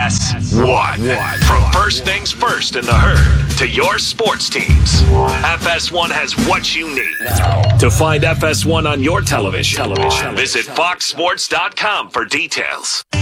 FS1. From first things first in the herd to your sports teams, FS1 has what you need. To find FS1 on your television, visit foxsports.com for details.